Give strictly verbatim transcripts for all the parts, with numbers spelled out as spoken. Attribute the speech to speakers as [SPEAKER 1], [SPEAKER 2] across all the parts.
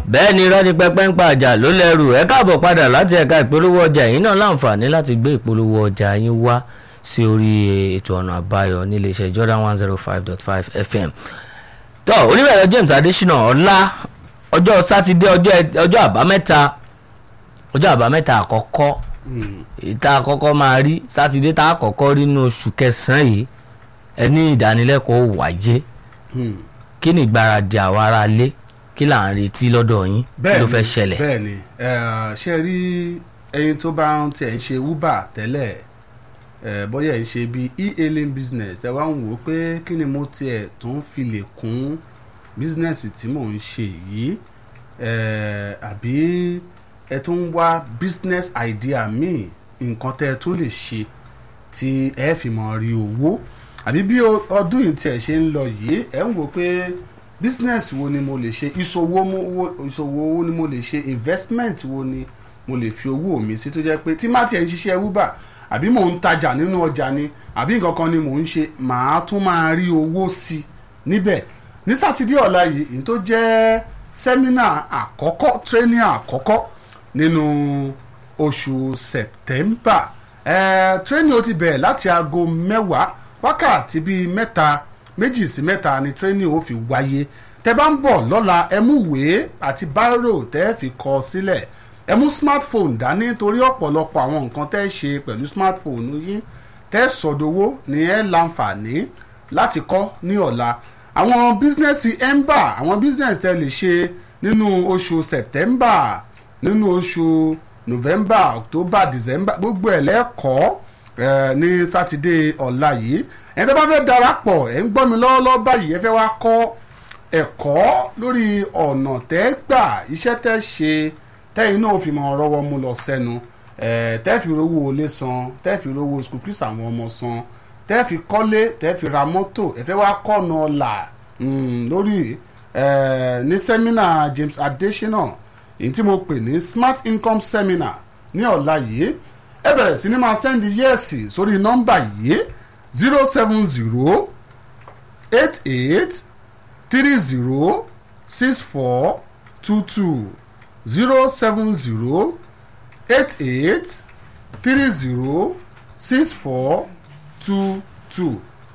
[SPEAKER 1] bẹ́ẹ̀ ni irọ́ ni pẹpẹ ń pa àjà ló lẹ́rù ẹ káàbọ̀ padà láti ẹ̀ka ìpolówó ọjà yìí náà láǹfààní láti gbé ìpolówó ọjà yín wá sí orí ètò ọ̀nà àbáyọ nílé iṣẹ́ Jordan one zero five dot five F M. tó oníbẹ̀rẹ̀ James Adésínà ọ̀la ọjọ́ sátidé ọjọ́ àbámẹ́ta ọjọ́ àbámẹ́ta àkọ́kọ́ ìta àkọ́kọ́ máa rí sátidé tá àkọ́kọ́ rí nínú oṣù kẹsàn-án yìí ẹni ìdánilẹ́kọ̀ọ́ wáyé kí ni ìgbáradì àwọn ará ilé kí là ń retí lọ́dọ̀ yín kí ló fẹ́ ṣẹlẹ̀.
[SPEAKER 2] bẹ́ẹ̀ni ṣe rí ẹyin tó bá ń tẹ̀ ń ṣe Uber tẹ́lẹ̀ bóyá ẹ̀ ń ṣe bíi e-hailing business tẹ́ wá ń wò ó pé kí ni mo tiẹ̀ tún fi lè kún business tí mò ń ṣe yìí àbí ẹ tún wá business idea míì nǹkan tẹ́ ẹ tún lè ṣe tí ẹ fi mọ̀ rí owó àbí bí ọdún yìí tiẹ̀ ṣe ń lọ yìí ẹ ń wò ó pé business wo ni mo lè ṣe ìṣòwò ìṣòwò wo ni mo lè ṣe investment wo ni mo lè fi owó mi sí tó jẹ́ pé tí má tiẹ̀ ń ṣiṣẹ́ Uber àbí mò ń tajà nínú ọjà ni àbí nǹkan kan ni mò ń ṣe màá tún máa rí owó sí níbẹ̀ ní sátidé ọ̀la yìí èyí tó jẹ́ sẹ́mínà àkọ́kọ́ training àkọ́kọ́ nínú oṣù September eh, training ó ti bẹ̀rẹ̀ láti aago mẹ́wàá wákàtí bíi mẹ́ta méjì sí mẹ́ta ni training ó fi wáyé tẹ́ bá ń bọ̀ lọ́la ẹ mú ìwé àti bírò tẹ́ fi kọ sílẹ̀ ẹ mú smartphone dání torí ọ̀pọ̀lọpọ̀ àwọn nǹkan tẹ́ ṣe pẹ̀lú smartphone yín tẹ́ sọ̀dọ̀wọ́ ní ẹ láǹfààní láti kọ́ ní ọ̀la àwọn bísínẹ́sì emba àwọn bísínẹ́sì tẹ́ lè ṣe nínú oṣù September nínú oṣù November October December gbogbo ẹ̀ lẹ́kọ̀ọ́ ẹ̀ ní sátidé ọ̀la yìí ẹni tó bá fẹ́ darapọ̀ ẹ̀ ń gbọ́ mi lọ́wọ́lọ́wọ́ báyìí ẹ fẹ́ wá kọ́ ẹ̀kọ́ lórí ọ̀nà tẹ́ gbà iṣẹ́ tẹ́ ṣe tẹ́yìn náà fi mọ̀ rọwọ́ mú lọ sẹ́nu tẹ́ fi rówó olé san tẹ́ fi rówó school fees àwọn ọmọ san tẹ́ fi kọ́lé tẹ́ fi ra mọ́tò ẹ fẹ́ wá kọ́nà ọ̀la lórí ní sẹ́mínà James Adésínà èyí tí mo pè ní smart income seminar ní ọ̀la yìí ẹ bẹ̀rẹ̀ sí ní máa sẹ́ndì yẹ́ẹ̀sì sórí nọ́mbà yìí zero seven zero eight eight three zero six four two two zero seven zero eight eight three zero six four two two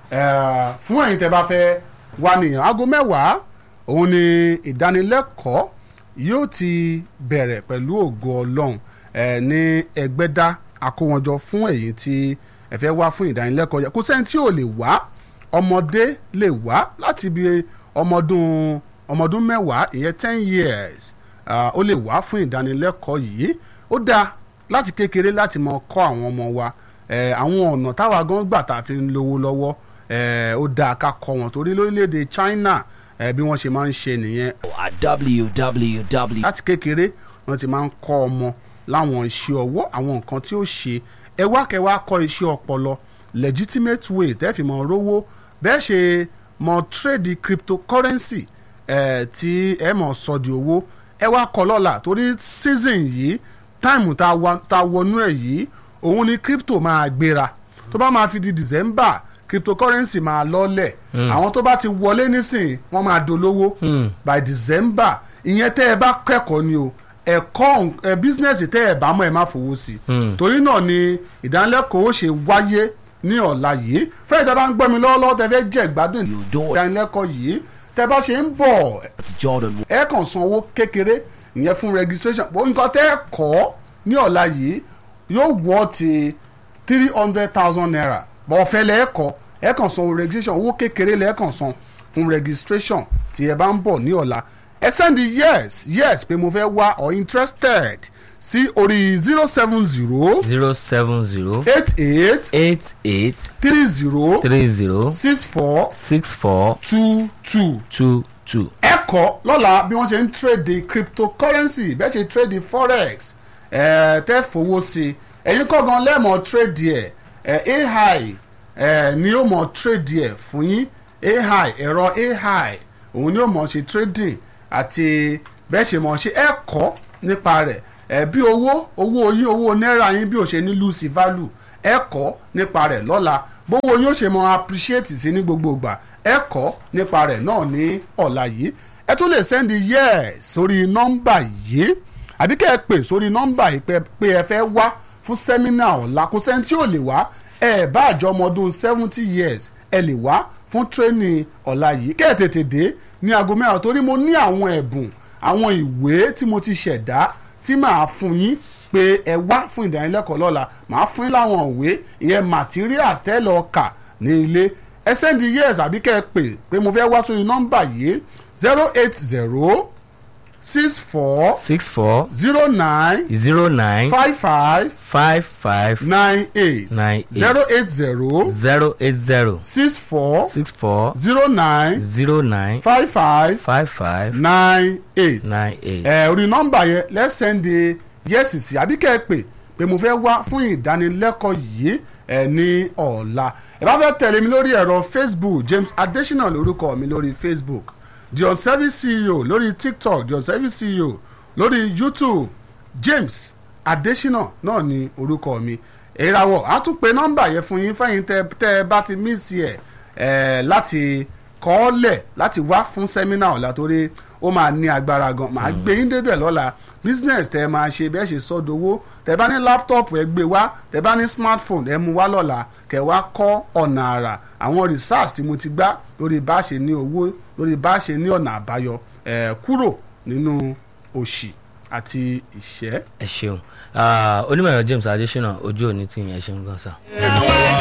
[SPEAKER 2] fún ẹ̀yin tẹ́ bá fẹ́ wá nìyẹn aago mẹ́wàá òun ni ìdánilẹ́kọ̀ọ́ yóò ti bẹ̀rẹ̀ pẹ̀lú ògo Ọlọ́run ní Ẹgbẹ́dá àkówọ́njọ fún èyí tí ẹ fẹ́ wá fún ìdánilẹ́kọ̀ọ́ yẹn kò sẹ́ni tí ò lè wá ọmọdé lè wá láti bí ọmọdún ọmọdún mẹ́wàá ìyẹn ten years ó lè wá fún ìdánilẹ́kọ̀ọ́ yìí ó dáa láti kékeré láti mọ kọ́ àwọn ọmọ wa àwọn ọ̀nà táwa gan gbà tá a fi ń lówó lọ́wọ́ ó dáa ká kọ́ wọn torí lórílẹ̀‐èdè China bí wọ́n ṣe máa ń ṣe nìyẹn.
[SPEAKER 1] www.
[SPEAKER 2] láti kékeré wọ́n ti máa ń kọ́ ọmọ láwọn iṣẹ́ ọwọ́ àwọn nǹkan tí ó ṣe ẹ wá kẹ́ wá kọ́ iṣẹ́ ọpọlọ legitimate way tẹ́ fi mọ̀ rówó bẹ́ẹ̀ ṣe mọ̀ trade cryptocurrency ẹ̀ tí ẹ mọ̀ sọ di owó ẹ wá kọ́ lọ́la torí season yìí time tá a wọnú ẹ̀ yìí òun ni crypto máa gbéra tó bá máa fi di December cryptocurrency máa lọ́lẹ̀ àwọn tó bá ti wọlé nísìn wọ́n máa dolówó by December ìyẹn tẹ́ ẹ bá kẹ́kọ̀ọ́ ni o ẹ̀kọ́ ẹ̀ bísínẹ́sì tẹ́ ẹ̀ bá mọ̀ ẹ̀ má fowó sí torí náà ni ìdánilẹ́kọ̀ọ́ ó ṣe wáyé ní ọ̀la yìí fẹ́ẹ̀ tẹ́ bá ń gbọ́ mi lọ́wọ́lọ́wọ́ tẹ́ fẹ́ jẹ́ ìgbádùn ìdánilẹ́kọ̀ọ́ yìí tẹ́ bá ṣe ń bọ̀ ẹ kàn san owó kékeré ìyẹn fún registration bó nǹkan tẹ́ ẹ kọ́ ní ọ̀la yìí yóò wọ́ ti three hundred thousand naira bọ̀ ọ̀fẹ́ lẹ́ẹ̀kọ́ ẹ kàn san registration owó kékeré lẹ́ẹ̀kan san fún registration tí ẹ bá ń bọ̀ ní ọ̀la ẹ sẹ́ndì yes yes pé mo fẹ́ wá or interested sí orí zero seven zero.
[SPEAKER 1] zero seven zero.
[SPEAKER 2] eight eight.
[SPEAKER 1] eight eight.
[SPEAKER 2] three zero.
[SPEAKER 1] three zero.
[SPEAKER 2] six four.
[SPEAKER 1] six four.
[SPEAKER 2] two two.
[SPEAKER 1] two two.
[SPEAKER 2] ẹ kọ́ lọ́la bí wọ́n ṣe ń trade cryptocurrency bẹ́ẹ̀ ṣe trade forex ẹ̀ tẹ́ fowó sí ẹ̀yin kọ́ gan lẹ́ẹ̀mọ́ trade ẹ̀ ẹ̀ A I ẹ̀ ni ó mọ̀ trade ẹ̀ fún yín A I ẹ̀rọ A I òun ni ó mọ̀ ṣe trading àti bẹ́ẹ̀ ṣe mọ̀ ṣe ẹ̀kọ́ nípa rẹ̀ ẹ̀ bí owó owó yín owó náírà yín bí ó ṣe ní lose value ẹ̀kọ́ nípa rẹ̀ lọ́la bówó yín ó ṣe mọ̀ appreciate sí ní gbogbo ìgbà ẹ̀kọ́ nípa rẹ̀ náà ní ọ̀la yìí ẹ tún lè sẹ́ndì yes sórí nọ́mbà yìí àbí kẹ́ ẹ pè sórí nọ́mbà yìí pé ẹ fẹ́ wá fún sẹ́mínà ọ̀la kò sẹ́ni tí ò lè wá ẹ bá àjọ ọmọ ọdún seventy years ẹ lè wá fún tírénì ọ̀la yìí kẹ́ ẹ tètè dé ní aago mẹ́rin torí mo ní àwọn ẹ̀bùn àwọn ìwé tí mo ti ṣẹ̀dá tí màá fún yín pé ẹ wá fún ìdánilẹ́kọ̀ọ́ lọ́la màá fún yín láwọn ìwé ìyẹn materials tẹ́ lọ kà ní ilé ẹ sẹ́ndì yes àbí kẹ́ ẹ pè pé mo fẹ́ wá sórí nọ́mbà yìí zero eight zero six four
[SPEAKER 1] six four
[SPEAKER 2] zero nine
[SPEAKER 1] zero nine
[SPEAKER 2] five five
[SPEAKER 1] five five
[SPEAKER 2] nine eight
[SPEAKER 1] nine eight
[SPEAKER 2] zero eight zero
[SPEAKER 1] zero eight zero
[SPEAKER 2] six four
[SPEAKER 1] six four
[SPEAKER 2] zero nine
[SPEAKER 1] zero nine
[SPEAKER 2] five five
[SPEAKER 1] five five
[SPEAKER 2] nine eight
[SPEAKER 1] nine eight.
[SPEAKER 2] ẹ orí nọ́mbà yẹn lẹ́sẹ̀ndé yẹ́sì sí àbí kẹ́ ẹ pè pé mo fẹ́ wá fún ìdánilẹ́kọ̀ọ́ yìí ẹ ní ọ̀la ẹ bá fẹ́ tẹ̀lé mi lórí ẹ̀rọ Facebook James Adesina lórúkọ mi lórí Facebook The Unservice C E O lórí TikTok The Unservice C E O lórí YouTube James Adesina náà ni orúkọ mi ìràwọ̀ á tún pe nọ́mbà yẹn fún yín fẹ́yìn tẹ́ ẹ bá ti mísì ẹ̀ ẹ̀ láti kọ́ọ́lẹ̀ láti wá fún sẹ́mínà ọ̀la torí ó máa ní agbára gan máa gbé yín débẹ̀ lọ́la business tẹ́ ẹ máa ṣe bẹ́ẹ̀ ṣe sọ́dowó tẹ́ bá ní láptọ̀pù ẹ gbé wá tẹ́ bá ní smartphone ẹ mú wá lọ́la kẹ́ wá kọ́ ọ̀nà àrà àwọn research tí mo ti gbá lórí bá ṣe ní owó lórí bá ṣe ní ọ̀nà àbáyọ ẹ̀ kúrò nínú òṣì àti ìṣẹ́.
[SPEAKER 1] ẹ ṣeun onímọ̀ ẹ̀rọ James Adesina ojú òní tí ìyẹn ṣe ń gan sa.